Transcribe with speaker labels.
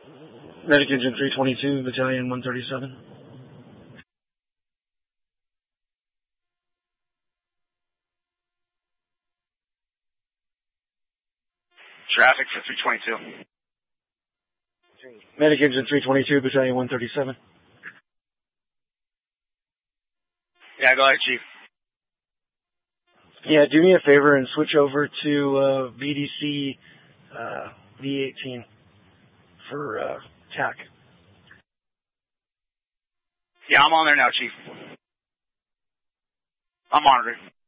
Speaker 1: Medic Engine 322, Battalion 137.
Speaker 2: Traffic for 322.
Speaker 1: Medic Engine 322, Battalion 137.
Speaker 2: Yeah, go ahead, Chief.
Speaker 1: Yeah, do me a favor and switch over to VDC V18 for TAC.
Speaker 2: Yeah, I'm on there now, Chief. I'm monitoring.